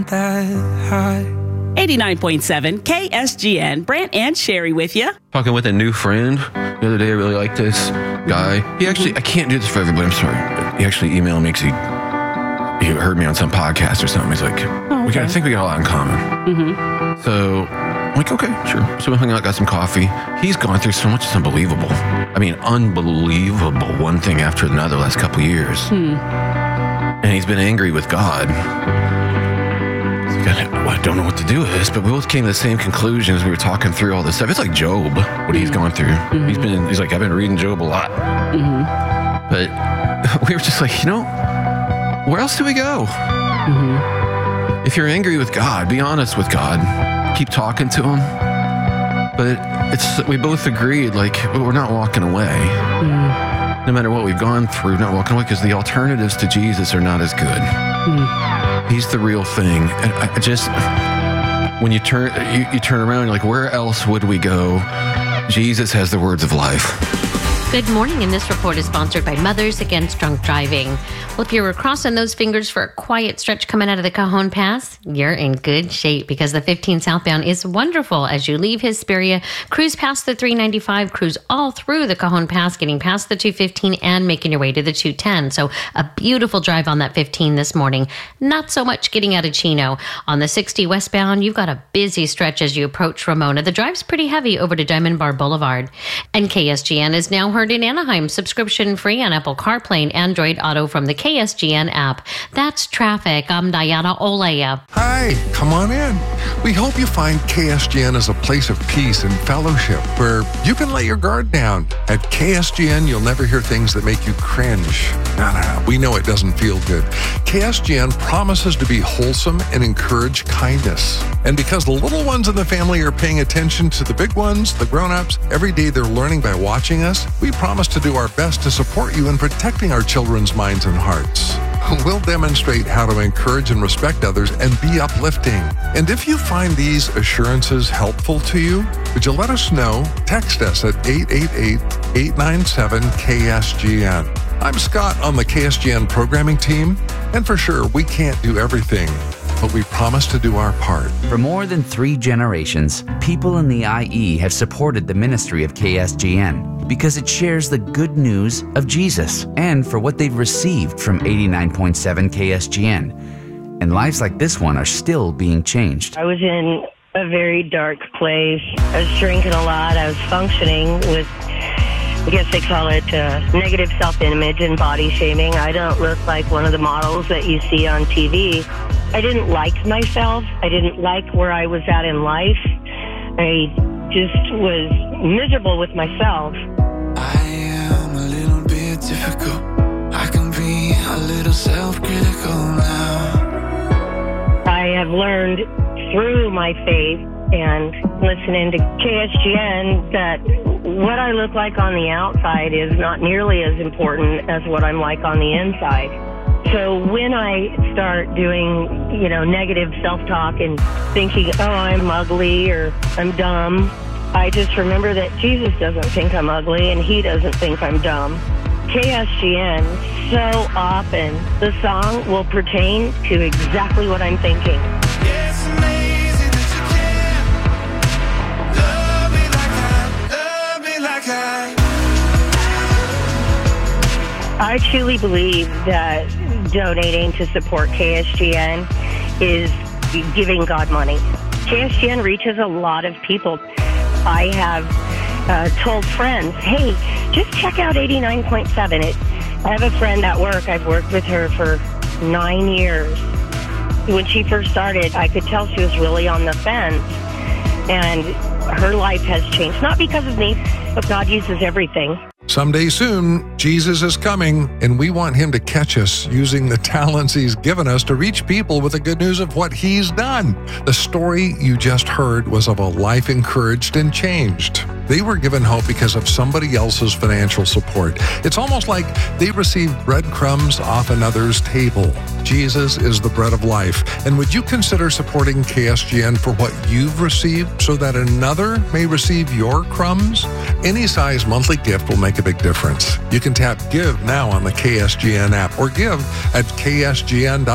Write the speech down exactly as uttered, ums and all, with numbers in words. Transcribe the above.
that high. eighty-nine point seven K S G N. Brant and Sherry with you. Talking with a new friend the other day. I really like this guy. He actually, I can't do this for everybody. I'm sorry. He actually emailed me because he, he heard me on some podcast or something. He's like, Oh, okay. we got, I think we got a lot in common. Mm-hmm. So I'm like, okay, sure. So we hung out, got some coffee. He's gone through so much. It's unbelievable. I mean, unbelievable. One thing after another last couple of years. Hmm. And he's been angry with God. I don't know what to do with this, but we both came to the same conclusion as we were talking through all this stuff. It's like Job, what he's gone through. Mm-hmm. He's been, he's like, I've been reading Job a lot. Mm-hmm. But we were just like, you know, where else do we go? Mm-hmm. If you're angry with God, be honest with God. Keep talking to him. But it's we both agreed, like, we're not walking away. Mm-hmm. No matter what we've gone through, not walking away, because the alternatives to Jesus are not as good. Mm-hmm. He's the real thing. And I just, when you turn, you, you turn around, you're like, where else would we go? Jesus has the words of life. Good morning, and this report is sponsored by Mothers Against Drunk Driving. Well, if you were crossing those fingers for a quiet stretch coming out of the Cajon Pass, you're in good shape because the fifteen southbound is wonderful as you leave Hesperia, cruise past the three ninety-five, cruise all through the Cajon Pass, getting past the two fifteen and making your way to the two ten. So a beautiful drive on that fifteen this morning. Not so much getting out of Chino. On the sixty westbound, you've got a busy stretch as you approach Ramona. The drive's pretty heavy over to Diamond Bar Boulevard. And K S G N is now heard in Anaheim, subscription free on Apple CarPlay and Android Auto from the K S G N app. That's traffic. I'm Diana Olea. Hi, come on in. We hope you find K S G N as a place of peace and fellowship where you can let your guard down. At K S G N, you'll never hear things that make you cringe. No, no, no. We know it doesn't feel good. K S G N promises to be wholesome and encourage kindness. And because the little ones in the family are paying attention to the big ones, the grown-ups, every day they're learning by watching us, we promise to do our best to support you in protecting our children's minds and hearts. We'll demonstrate how to encourage and respect others and be uplifting. And if you find these assurances helpful to you, would you let us know? Text us at eight eight eight, eight nine seven, K S G N. I'm Scott on the K S G N programming team, and for sure, we can't do everything, but we promise to do our part. For more than three generations, people in the I E have supported the ministry of K S G N because it shares the good news of Jesus and for what they've received from eighty-nine point seven K S G N. And lives like this one are still being changed. I was in a very dark place. I was drinking a lot. I was functioning with, I guess they call it uh, negative self-image and body shaming. I don't look like one of the models that you see on T V. I didn't like myself. I didn't like where I was at in life. I just was miserable with myself. I am a little bit difficult. I can be a little self-critical now. I have learned through my faith and listening to K S G N that what I look like on the outside is not nearly as important as what I'm like on the inside. So when I start doing, you know, negative self-talk and thinking, oh, I'm ugly or I'm dumb, I just remember that Jesus doesn't think I'm ugly and he doesn't think I'm dumb. K S G N, so often the song will pertain to exactly what I'm thinking. It's amazing that you can love me like I, love me like I. I truly believe that donating to support K S G N is giving God money. K S G N reaches a lot of people. I have uh, told friends, hey, just check out eighty-nine point seven. It, I have a friend at work. I've worked with her for nine years. When she first started, I could tell she was really on the fence. And her life has changed, not because of me, but God uses everything. Someday soon, Jesus is coming, and we want him to catch us using the talents he's given us to reach people with the good news of what he's done. The story you just heard was of a life encouraged and changed. They were given hope because of somebody else's financial support. It's almost like they received breadcrumbs off another's table. Jesus is the bread of life. And would you consider supporting K S G N for what you've received so that another may receive your crumbs? Any size monthly gift will make a big difference. You can tap Give now on the K S G N app or give at K S G N dot com.